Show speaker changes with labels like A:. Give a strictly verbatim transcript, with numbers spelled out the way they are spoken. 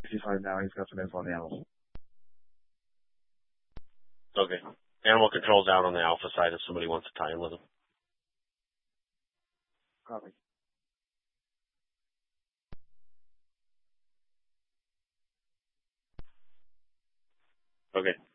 A: he's home now. He's got some info on the animals.
B: Okay. Animal control's out on the Alpha side if somebody wants to tie in with them.
A: Copy.
B: Okay.